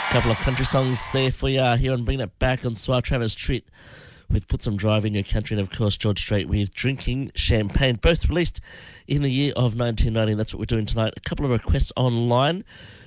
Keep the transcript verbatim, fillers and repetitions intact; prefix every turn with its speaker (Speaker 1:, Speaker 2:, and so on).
Speaker 1: Couple of country songs there for you here on Bringing It Back on Swell. Travis Tritt with Put Some Drive in Your Country, and of course George Strait with Drinking Champagne, both released in the year of nineteen ninety. That's what we're doing tonight. A couple of requests online.